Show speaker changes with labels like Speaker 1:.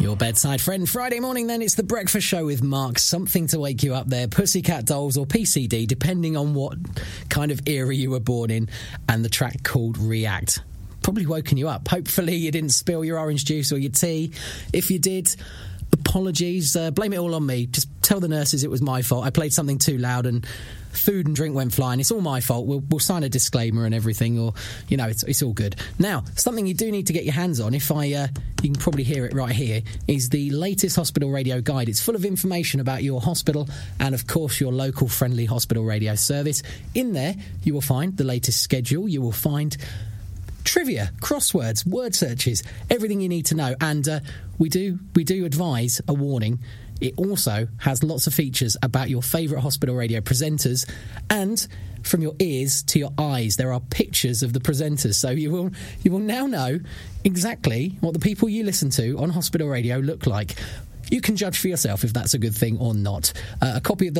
Speaker 1: Your bedside friend. Friday morning, then, it's The Breakfast Show with Mark. Something to wake you up there. Pussycat Dolls or PCD, depending on what kind of era you were born in, and the track called React. Probably woken you up. Hopefully you didn't spill your orange juice or your tea. If you did, apologies. Blame it all on me. Just tell the nurses it was my fault. I played something too loud and food and drink went flying. It's all my fault. We'll sign a disclaimer and everything, or, you know, it's all good. Now, something you do need to get your hands on, you can probably hear it right here, is the latest hospital radio guide. It's full of information about your hospital and, of course, your local friendly hospital radio service. In there, you will find the latest schedule. You will find trivia, crosswords, word searches, everything you need to know. And we do advise a warning. It also has lots of features about your favourite hospital radio presenters, and from your ears to your eyes, there are pictures of the presenters. So you will now know exactly what the people you listen to on hospital radio look like. You can judge for yourself if that's a good thing or not. A copy of the